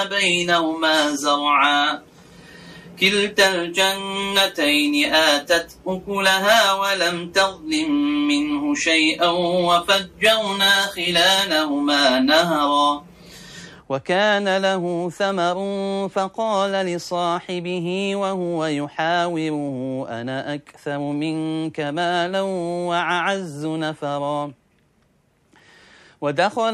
بينهما زرعا كلتا الجنتين آتت أكلها ولم تظلم منه شيئا وفجرنا خلالهما نهرا وكان له ثمر فقال لصاحبه وهو يحاوره أنا أكثر منك مالا وأعز نفرا ودخل